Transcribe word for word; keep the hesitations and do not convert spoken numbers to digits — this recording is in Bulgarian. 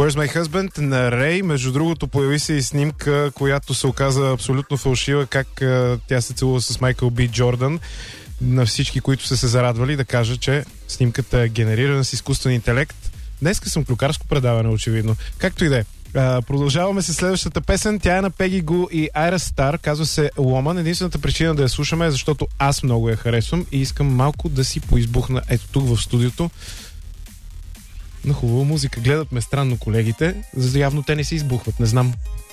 Where's My Husband на Рей. Между другото, появи се и снимка, която се оказа абсолютно фалшива, как а, тя се целува с Майкъл Би Джордан. На всички, които са се зарадвали, да кажа, че снимката е генерирана с изкуствен интелект. Днеска съм клюкарско предаване, очевидно. Както и да е. Продължаваме с следващата песен. Тя е на Пеги Гу и Айра Стар. Казва се Woman. Единствената причина да я слушаме е защото аз много я харесвам и искам малко да си поизбухна ето тук в студиото на хубава музика. Гледат ме странно колегите, явно те не се избухват, не знам.